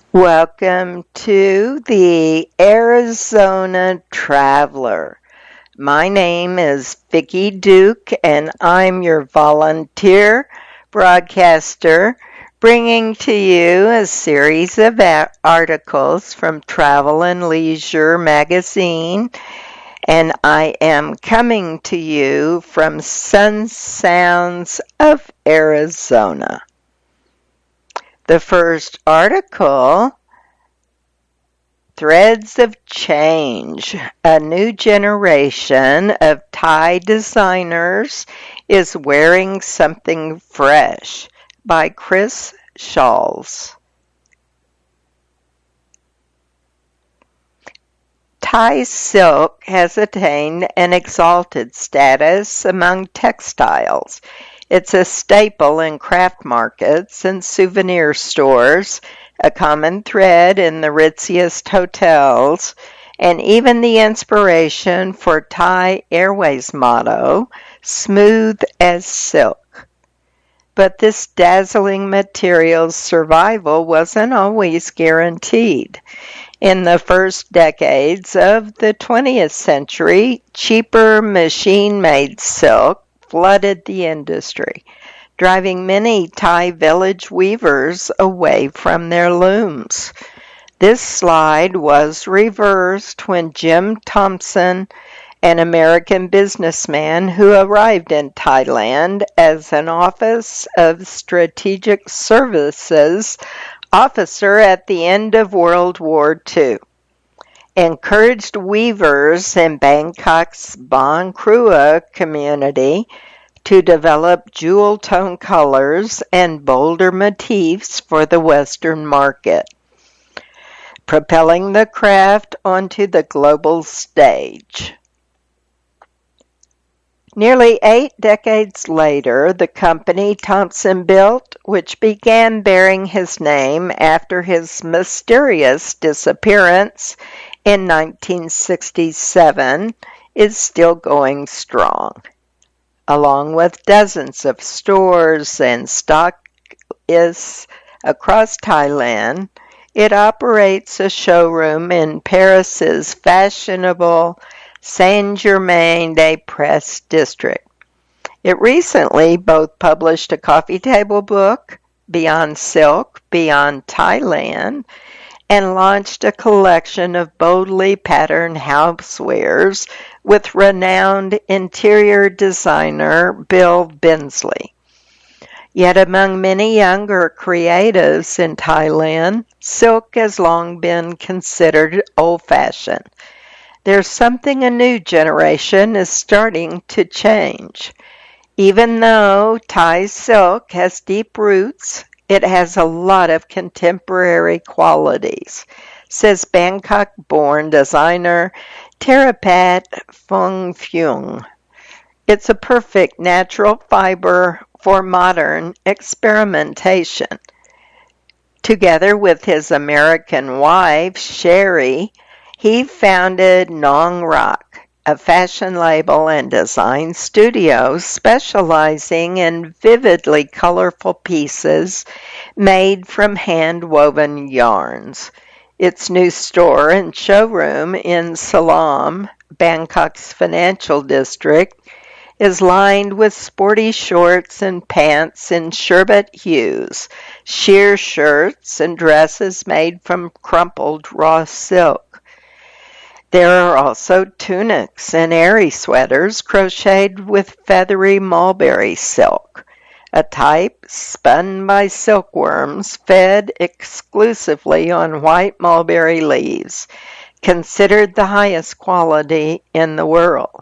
Welcome to the Arizona Traveler. My name is Vicki Duke, and I'm your volunteer broadcaster, bringing to you a series of articles from Travel and Leisure magazine, and I am coming to you from Sun Sounds of Arizona. The first article, Threads of Change, a new generation of tie designers is wearing something fresh, by Chris Shawls. Tie silk has attained an exalted status among textiles. It's a staple in craft markets and souvenir stores, a common thread in the ritziest hotels, and even the inspiration for Thai Airways' motto, smooth as silk. But this dazzling material's survival wasn't always guaranteed. In the first decades of the 20th century, cheaper machine-made silk flooded the industry, driving many Thai village weavers away from their looms. This slide was reversed when Jim Thompson, an American businessman who arrived in Thailand as an Office of Strategic Services officer at the end of World War II, encouraged weavers in Bangkok's Bang Krua community to develop jewel tone colors and bolder motifs for the Western market, propelling the craft onto the global stage. Nearly 8 decades later, the company Thompson built, which began bearing his name after his mysterious disappearance in 1967, is still going strong. Along with dozens of stores and stockists across Thailand, it operates a showroom in Paris's fashionable Saint-Germain-des-Prés district. It recently both published a coffee table book, Beyond Silk, Beyond Thailand, and launched a collection of boldly patterned housewares with renowned interior designer Bill Bensley. Yet among many younger creatives in Thailand, silk has long been considered old-fashioned. There's something a new generation is starting to change. Even though Thai silk has deep roots, it has a lot of contemporary qualities, says Bangkok-born designer Therapat Phongphuong. It's a perfect natural fiber for modern experimentation. Together with his American wife, Sherry, he founded Nong Rock, a fashion label and design studio specializing in vividly colorful pieces made from hand-woven yarns. Its new store and showroom in Siloam, Bangkok's financial district, is lined with sporty shorts and pants in sherbet hues, sheer shirts and dresses made from crumpled raw silk. There are also tunics and airy sweaters crocheted with feathery mulberry silk, a type spun by silkworms fed exclusively on white mulberry leaves, considered the highest quality in the world.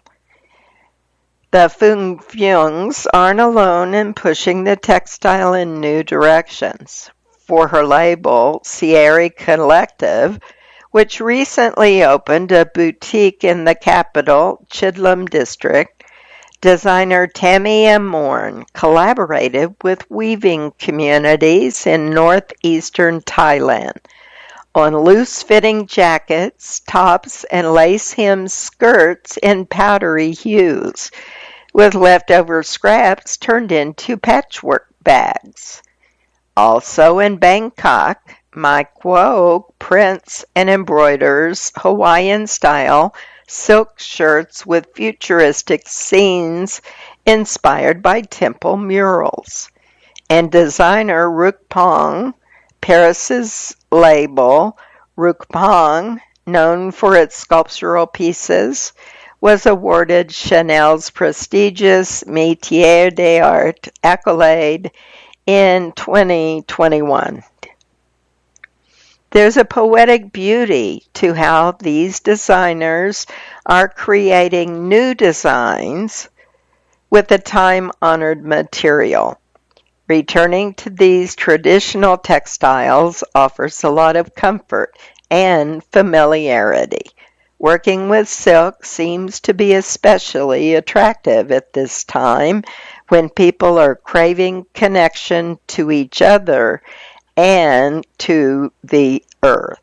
The Phongphuongs aren't alone in pushing the textile in new directions. For her label, Sierra Collective, which recently opened a boutique in the capital, Chidlam district, designer Tammy M. Morn collaborated with weaving communities in northeastern Thailand on loose-fitting jackets, tops, and lace-hem skirts in powdery hues, with leftover scraps turned into patchwork bags. Also in Bangkok, Mike Woag prints and embroiders Hawaiian-style silk shirts with futuristic scenes inspired by temple murals. And designer Rukpong, Paris's label, Rukpong, known for its sculptural pieces, was awarded Chanel's prestigious Métier d'Art accolade in 2021. There's a poetic beauty to how these designers are creating new designs with a time-honored material. Returning to these traditional textiles offers a lot of comfort and familiarity. Working with silk seems to be especially attractive at this time when people are craving connection to each other and to the earth.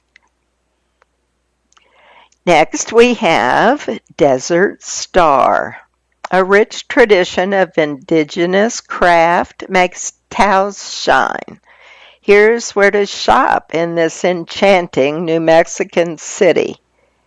Next we have Desert Star. A rich tradition of indigenous craft makes Taos shine. Here's where to shop in this enchanting New Mexican city.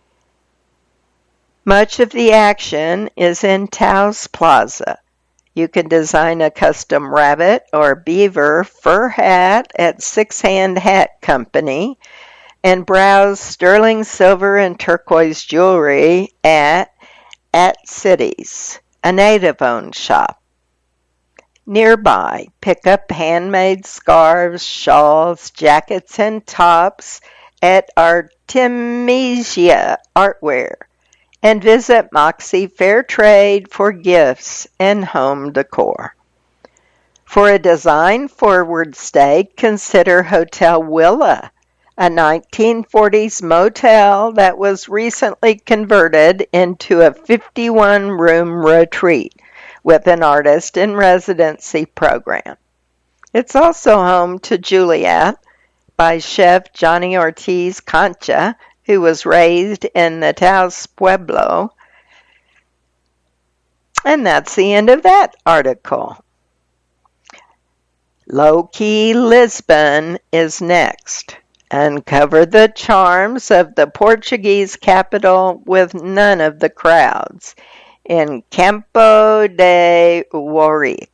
Much of the action is in Taos Plaza. You can design a custom rabbit or beaver fur hat at Six Hand Hat Company and browse sterling silver and turquoise jewelry at Cities, a native-owned shop. Nearby, pick up handmade scarves, shawls, jackets, and tops at Artemisia Artware, and visit Moxie Fair Trade for gifts and home decor. For a design-forward stay, consider Hotel Willa, a 1940s motel that was recently converted into a 51-room retreat with an artist-in-residency program. It's also home to Juliet by Chef Johnny Ortiz Concha, who was raised in the Taos Pueblo. And that's the end of that article. Low Key Lisbon is next. Uncover the charms of the Portuguese capital with none of the crowds in Campo de Ourique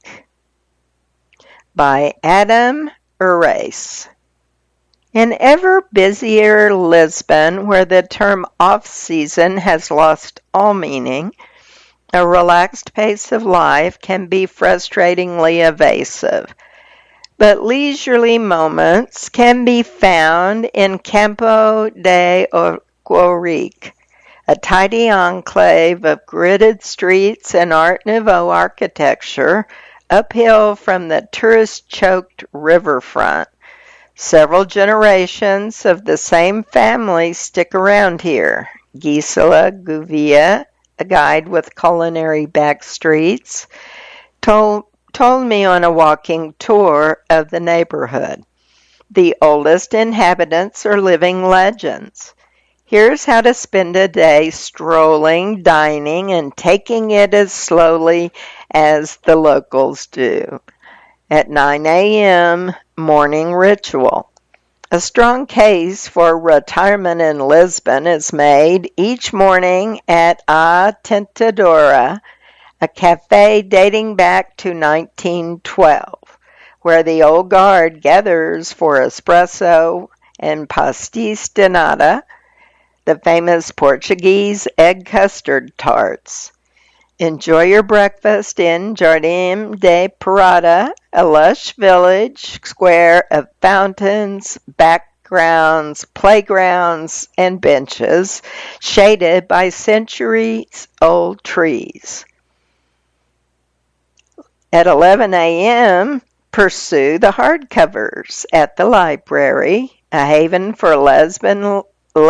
by Adam Urace. In ever busier Lisbon, where the term off-season has lost all meaning, a relaxed pace of life can be frustratingly evasive. But leisurely moments can be found in Campo de Ourique, a tidy enclave of gridded streets and Art Nouveau architecture uphill from the tourist-choked riverfront. Several generations of the same family stick around here. Gisela Gouveia, a guide with culinary backstreets, told me on a walking tour of the neighborhood. The oldest inhabitants are living legends. Here's how to spend a day strolling, dining, and taking it as slowly as the locals do. At 9 a.m., morning ritual. A strong case for retirement in Lisbon is made each morning at A Tentadora, a cafe dating back to 1912, where the old guard gathers for espresso and pastéis de nata, the famous Portuguese egg custard tarts. Enjoy your breakfast in Jardim de Parada, a lush village square of fountains, backgrounds, playgrounds, and benches shaded by centuries-old trees. At 11 a.m., pursue the hardcovers at the library, a haven for Lesbian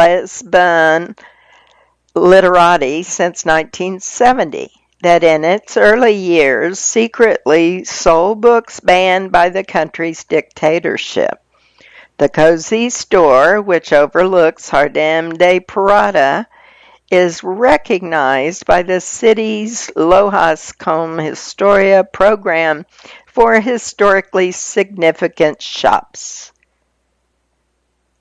literati since 1970, that in its early years secretly sold books banned by the country's dictatorship. The cozy store, which overlooks Jardim de Parada, is recognized by the city's Lojas com Historia program for historically significant shops.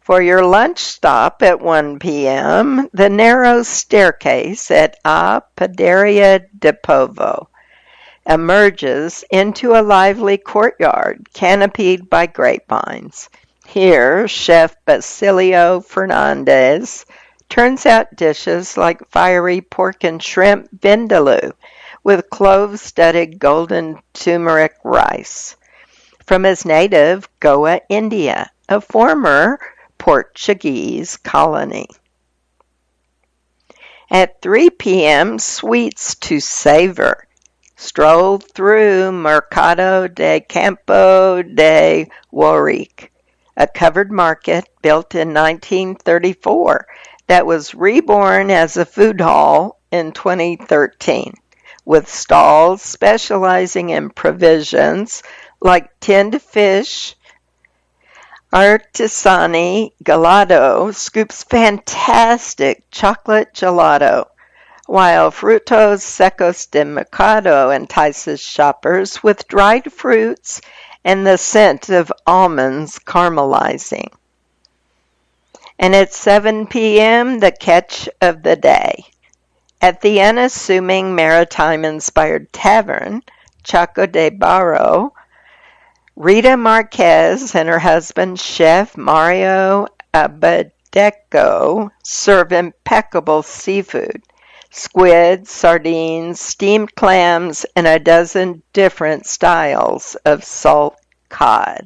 For your lunch stop at 1 p.m., the narrow staircase at A Padaria de Povo emerges into a lively courtyard canopied by grapevines. Here, Chef Basilio Fernandez turns out dishes like fiery pork and shrimp vindaloo with clove-studded golden turmeric rice from his native Goa, India, a former Portuguese colony. At 3 p.m., sweets to savor. Stroll through Mercado de Campo de Warrique, a covered market built in 1934 that was reborn as a food hall in 2013, with stalls specializing in provisions like tinned fish. Artisani Gelato scoops fantastic chocolate gelato, while Frutos Secos de Mercado entices shoppers with dried fruits and the scent of almonds caramelizing. And at 7 p.m., the catch of the day. At the unassuming maritime-inspired tavern, Chaco de Barro, Rita Marquez and her husband, Chef Mario Abadeco, serve impeccable seafood. Squid, sardines, steamed clams, and a dozen different styles of salt cod.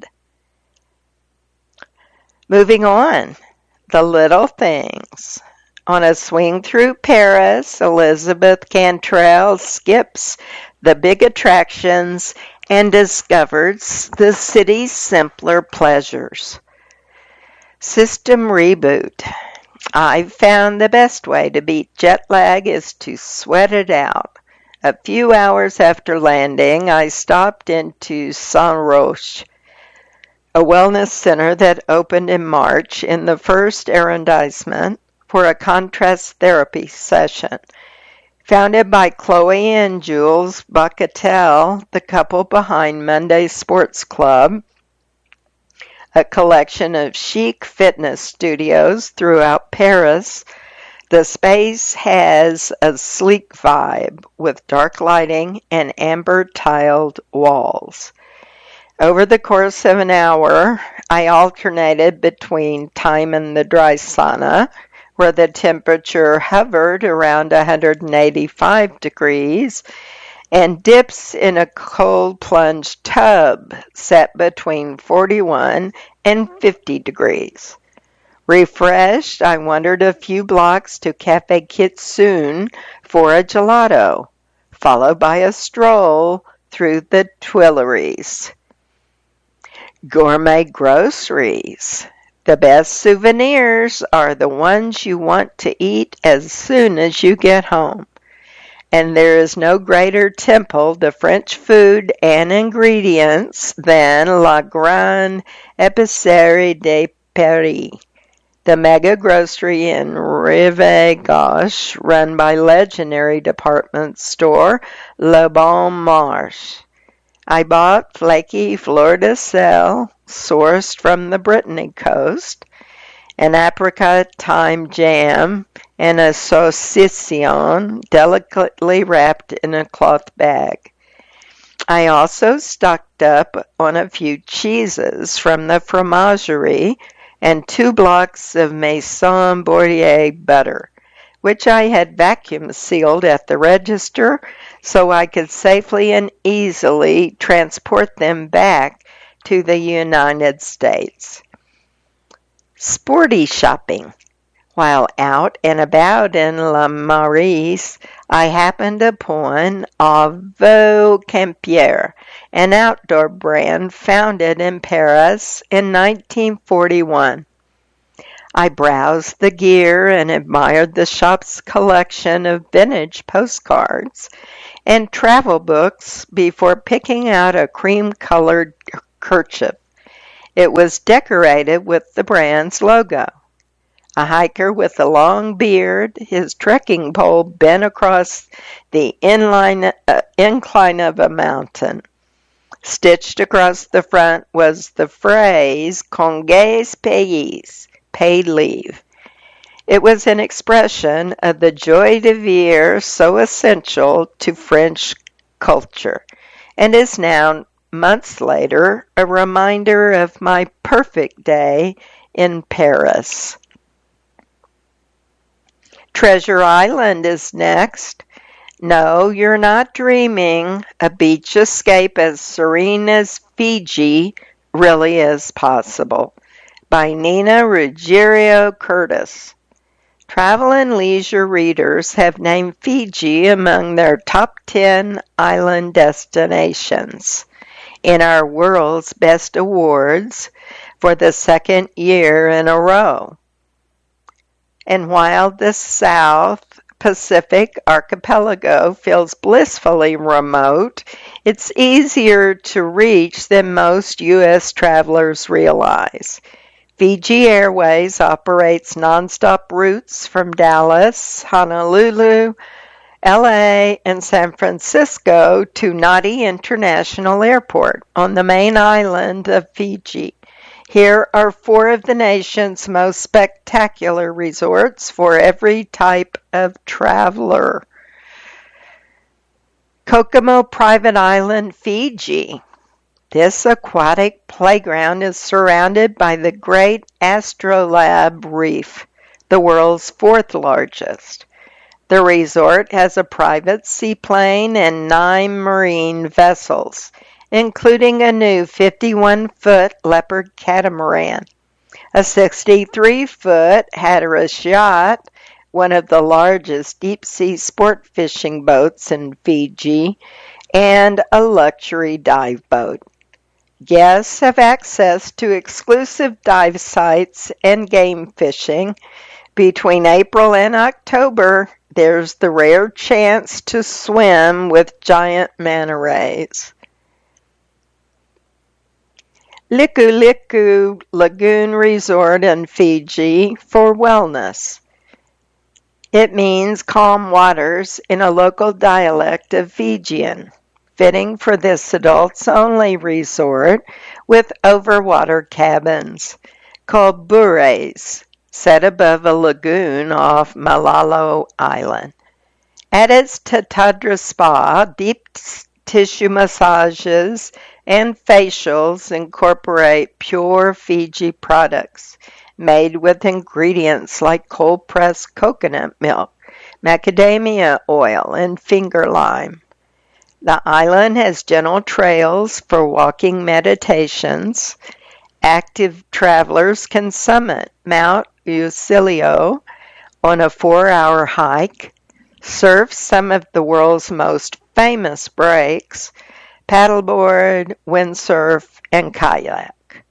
Moving on, the little things. On a swing through Paris, Elizabeth Cantrell skips the big attractions and discovers the city's simpler pleasures. System reboot. I've found the best way to beat jet lag is to sweat it out. A few hours after landing, I stopped into Saint Roch, a wellness center that opened in March in the first arrondissement for a contrast therapy session. Founded by Chloe and Jules Bacatel, the couple behind Monday Sports Club, a collection of chic fitness studios throughout Paris, the space has a sleek vibe with dark lighting and amber-tiled walls. Over the course of an hour, I alternated between time in the dry sauna, where the temperature hovered around 185 degrees, and dips in a cold plunge tub set between 41 and 50 degrees. Refreshed, I wandered a few blocks to Cafe Kitsune for a gelato, followed by a stroll through the Tuileries. Gourmet groceries. The best souvenirs are the ones you want to eat as soon as you get home. And there is no greater temple to French food and ingredients than La Grande Épicerie de Paris, the mega grocery in Rive Gauche run by legendary department store Le Bon Marché. I bought flaky fleur de sel sourced from the Brittany coast, an apricot thyme jam, and a saucisson delicately wrapped in a cloth bag. I also stocked up on a few cheeses from the fromagerie and 2 blocks of Maison Bordier butter, which I had vacuum sealed at the register so I could safely and easily transport them back to the United States. Sporty shopping. While out and about in La Maurice, I happened upon Avaux Campier, an outdoor brand founded in Paris in 1941. I browsed the gear and admired the shop's collection of vintage postcards and travel books before picking out a cream-colored kerchief. It was decorated with the brand's logo. A hiker with a long beard, his trekking pole bent across the incline of a mountain. Stitched across the front was the phrase Conges Pays, paid leave. It was an expression of the joie de vivre so essential to French culture, and is now, months later, a reminder of my perfect day in Paris. Treasure Island is next. No, you're not dreaming. A beach escape as serene as Fiji really is possible. By Nina Ruggiero Curtis. Travel and Leisure readers have named Fiji among their top 10 island destinations in our World's Best Awards for the second year in a row. And while the South Pacific archipelago feels blissfully remote, it's easier to reach than most U.S. travelers realize. Fiji Airways operates nonstop routes from Dallas, Honolulu, LA, and San Francisco to Nadi International Airport on the main island of Fiji. Here are 4 of the nation's most spectacular resorts for every type of traveler. Kokomo Private Island, Fiji. This aquatic playground is surrounded by the Great Astrolabe Reef, the world's 4th largest. The resort has a private seaplane and 9 marine vessels, including a new 51-foot Leopard catamaran, a 63-foot Hatteras yacht, one of the largest deep-sea sport fishing boats in Fiji, and a luxury dive boat. Guests have access to exclusive dive sites and game fishing. Between April and October, there's the rare chance to swim with giant manta rays. Liku Liku Lagoon Resort in Fiji for wellness. It means calm waters in a local dialect of Fijian, fitting for this adults-only resort with overwater cabins called bures, set above a lagoon off Malalo Island. At its Tatadra Spa, deep tissue massages and facials incorporate pure Fiji products made with ingredients like cold-pressed coconut milk, macadamia oil, and finger lime. The island has gentle trails for walking meditations. Active travelers can summit Mount Usilio on a 4-hour hike, surf some of the world's most famous breaks, paddleboard, windsurf, and kayak.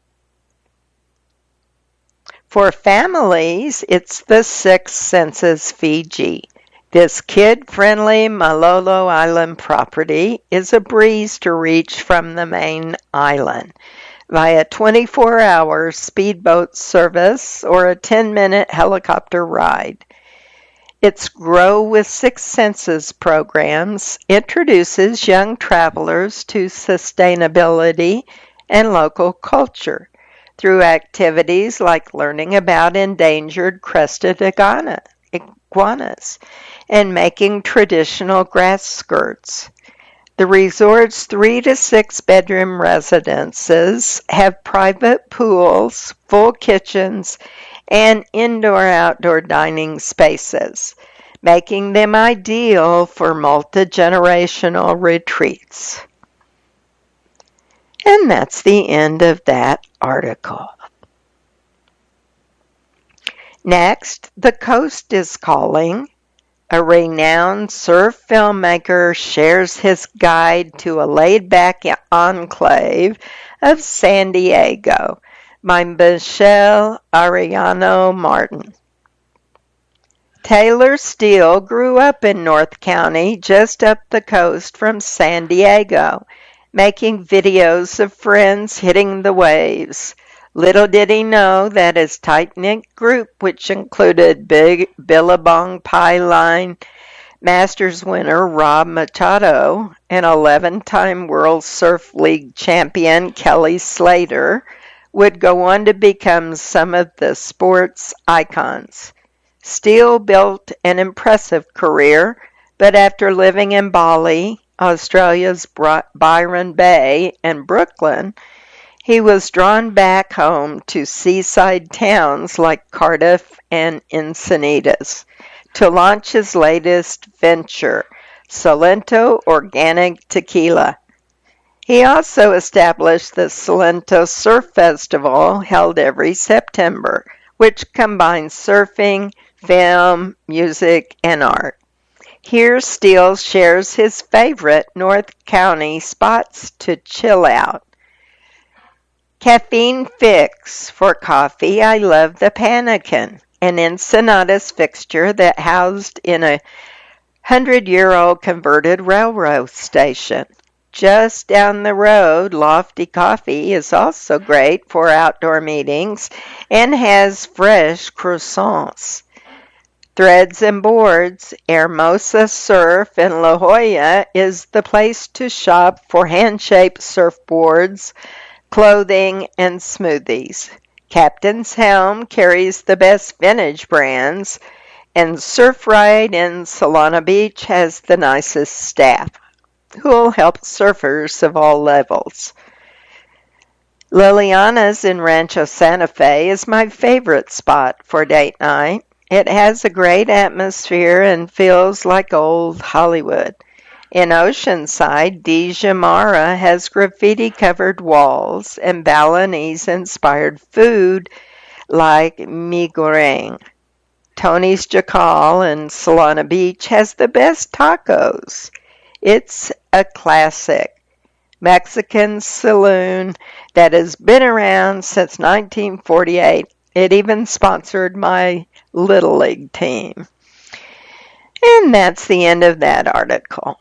For families, it's the Six Senses Fiji. This kid-friendly Malolo Island property is a breeze to reach from the main island via 24-hour speedboat service or a 10-minute helicopter ride. Its Grow with Six Senses programs introduces young travelers to sustainability and local culture through activities like learning about endangered crested iguanas and making traditional grass skirts. The resort's 3 to 6 bedroom residences have private pools, full kitchens, and indoor-outdoor dining spaces, making them ideal for multi-generational retreats. And that's the end of that article. Next, The Coast is Calling. A renowned surf filmmaker shares his guide to a laid-back enclave of San Diego by Michelle Arellano Martin. Taylor Steele grew up in North County, just up the coast from San Diego, making videos of friends hitting the waves. Little did he know that his tight-knit group, which included Billabong Pie Line Masters winner Rob Machado and 11-time World Surf League champion Kelly Slater, would go on to become some of the sports icons. Steele built an impressive career, but after living in Bali, Australia's Byron Bay, and Brooklyn, he was drawn back home to seaside towns like Cardiff and Encinitas to launch his latest venture, Salento Organic Tequila. He also established the Salento Surf Festival held every September, which combines surfing, film, music, and art. Here, Steele shares his favorite North County spots to chill out. Caffeine fix. For coffee, I love the Panican, an Encinitas fixture that housed in a 100-year-old converted railroad station. Just down the road, Lofty Coffee is also great for outdoor meetings and has fresh croissants. Threads and Boards, Hermosa Surf in La Jolla is the place to shop for hand-shaped surfboards, clothing, and smoothies. Captain's Helm carries the best vintage brands, and Surf Ride in Solana Beach has the nicest staff, who will help surfers of all levels. Liliana's in Rancho Santa Fe is my favorite spot for date night. It has a great atmosphere and feels like old Hollywood. In Oceanside, Di Jamara has graffiti-covered walls and Balinese-inspired food like mie goreng. Tony's Jacal in Solana Beach has the best tacos. It's a classic Mexican saloon that has been around since 1948. It even sponsored my Little League team. And that's the end of that article.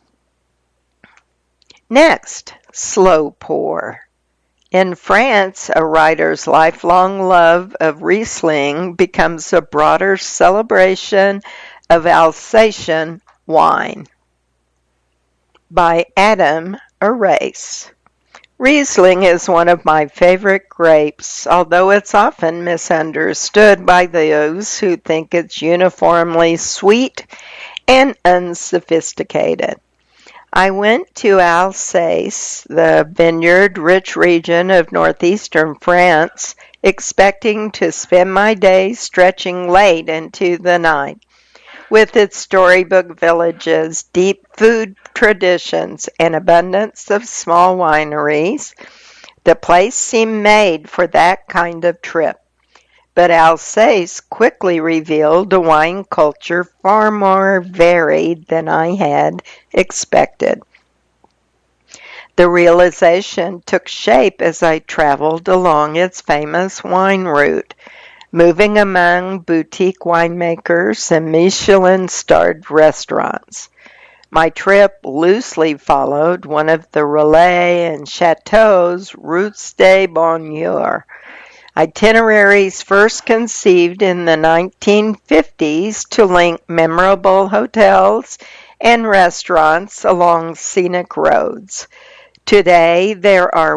Next, slow pour. In France, a writer's lifelong love of Riesling becomes a broader celebration of Alsatian wine. By Adam Arrace. Riesling is one of my favorite grapes, although it's often misunderstood by those who think it's uniformly sweet and unsophisticated. I went to Alsace, the vineyard-rich region of northeastern France, expecting to spend my days stretching late into the night. With its storybook villages, deep food traditions, and abundance of small wineries, the place seemed made for that kind of trip. But Alsace quickly revealed a wine culture far more varied than I had expected. The realization took shape as I traveled along its famous wine route, moving among boutique winemakers and Michelin-starred restaurants. My trip loosely followed one of the Relais and Chateau's routes de bonheur, itineraries first conceived in the 1950s to link memorable hotels and restaurants along scenic roads. Today, there are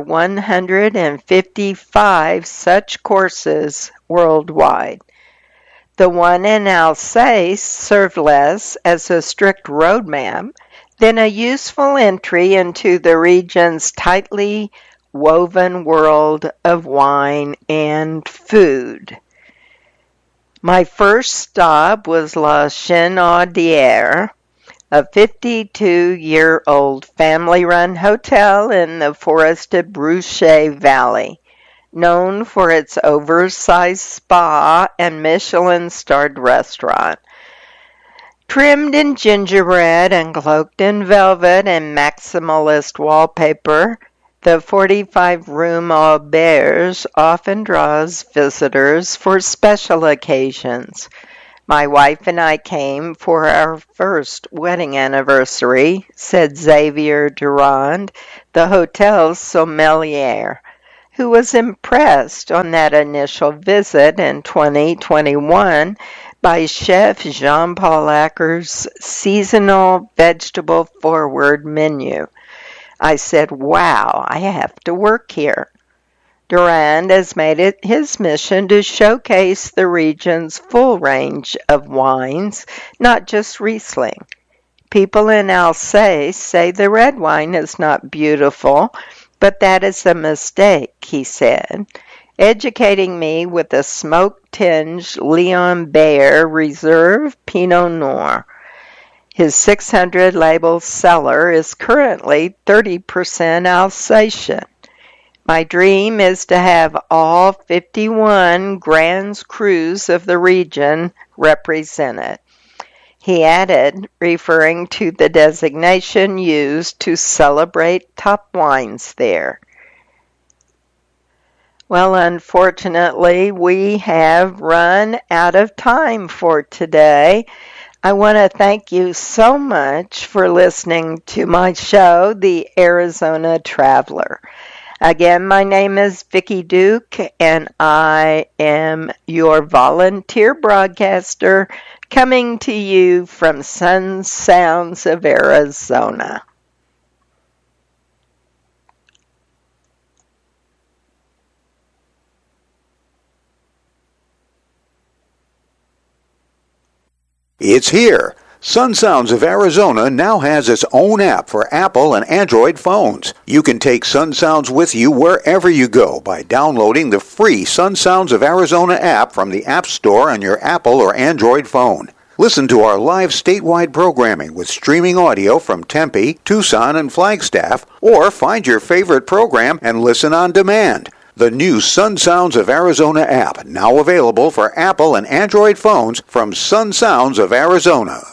155 such courses worldwide. The one in Alsace served less as a strict road map than a useful entry into the region's tightly woven world of wine and food. My first stop was La Chenaudière, a 52-year-old family-run hotel in the forested Boucher Valley, known for its oversized spa and Michelin-starred restaurant. Trimmed in gingerbread and cloaked in velvet and maximalist wallpaper, the 45-room auberge often draws visitors for special occasions. My wife and I came for our first wedding anniversary, said Xavier Durand, the hotel's sommelier, who was impressed on that initial visit in 2021 by Chef Jean-Paul Acker's seasonal vegetable-forward menu. I said, "Wow, I have to work here." Durand has made it his mission to showcase the region's full range of wines, not just Riesling. People in Alsace say the red wine is not beautiful, but that is a mistake, he said, educating me with a smoke-tinged Leon Bayer Reserve Pinot Noir. His 600 label cellar is currently 30% Alsatian. My dream is to have all 51 Grands Crus of the region represented. He added, referring to the designation used to celebrate top wines there. Well, unfortunately, we have run out of time for today. I want to thank you so much for listening to my show, The Arizona Traveler. Again, my name is Vicki Duke, and I am your volunteer broadcaster coming to you from Sun Sounds of Arizona. It's here. Sun Sounds of Arizona now has its own app for Apple and Android phones. You can take Sun Sounds with you wherever you go by downloading the free Sun Sounds of Arizona app from the App Store on your Apple or Android phone. Listen to our live statewide programming with streaming audio from Tempe, Tucson, and Flagstaff, or find your favorite program and listen on demand. The new Sun Sounds of Arizona app, now available for Apple and Android phones from Sun Sounds of Arizona.